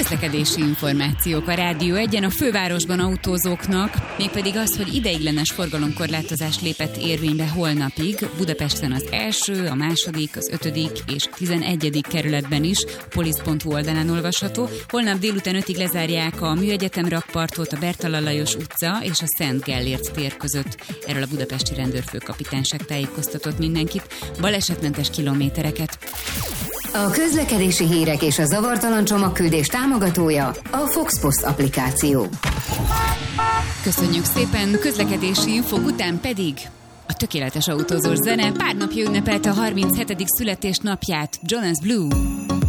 Közlekedési információk a Rádió Egyen a fővárosban autózóknak, mégpedig az, hogy ideiglenes forgalomkorlátozás lépett érvénybe holnapig, Budapesten az első, a második, az 5. és 11. kerületben is, polisz.hu oldalán olvasható. Holnap délután 5-ig lezárják a Műegyetem rakpartot, a Bertalan Lajos utca és a Szent Gellért tér között. Erről a budapesti rendőrfőkapitányság tájékoztatott mindenkit. Balesetmentes kilométereket. A közlekedési hírek és a zavartalan csomagküldés támogatója a Foxpost applikáció. Köszönjük szépen, közlekedési infók után pedig a tökéletes autózós zene. Pár napja ünnepelte a 37. születésnapját, Jonas Blue.